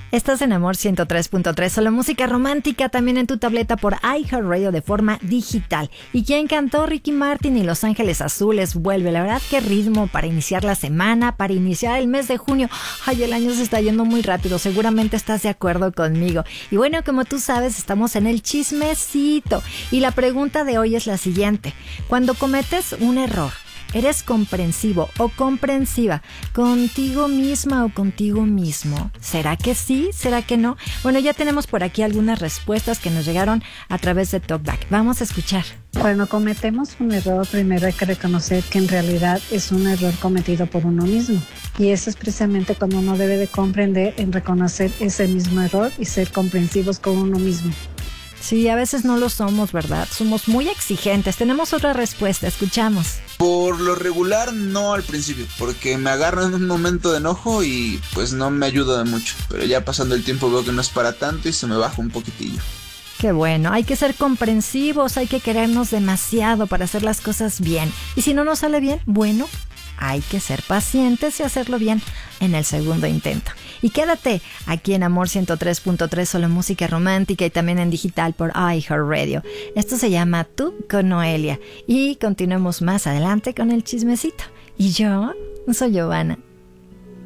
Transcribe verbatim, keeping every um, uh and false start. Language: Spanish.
Estás en Amor ciento tres punto tres, solo música romántica, también en tu tableta por iHeartRadio de forma digital. Y quien cantó Ricky Martin y Los Ángeles Azules vuelve. La verdad, qué ritmo para iniciar la semana, para iniciar el mes de junio. Ay, el año se está yendo muy rápido, seguramente estás de acuerdo conmigo. Y bueno, como tú sabes, estamos en el chismecito. Y la pregunta de hoy es la siguiente. Cuando cometes un error, ¿eres comprensivo o comprensiva contigo misma o contigo mismo? ¿Será que sí? ¿Será que no? Bueno, ya tenemos por aquí algunas respuestas que nos llegaron a través de TalkBack. Vamos a escuchar. Cuando cometemos un error, primero hay que reconocer que en realidad es un error cometido por uno mismo. Y eso es precisamente cuando uno debe de comprender en reconocer ese mismo error y ser comprensivos con uno mismo. Sí, a veces no lo somos, ¿verdad? Somos muy exigentes. Tenemos otra respuesta, escuchamos. Por lo regular, no al principio, porque me agarro en un momento de enojo y pues no me ayuda de mucho. Pero ya pasando el tiempo veo que no es para tanto y se me baja un poquitillo. Qué bueno, hay que ser comprensivos, hay que querernos demasiado para hacer las cosas bien. Y si no nos sale bien, bueno, hay que ser pacientes y hacerlo bien en el segundo intento. Y quédate aquí en Amor ciento tres punto tres, solo música romántica y también en digital por iHeartRadio. Esto se llama Tú con Noelia. Y continuemos más adelante con el chismecito. Y yo soy Giovanna.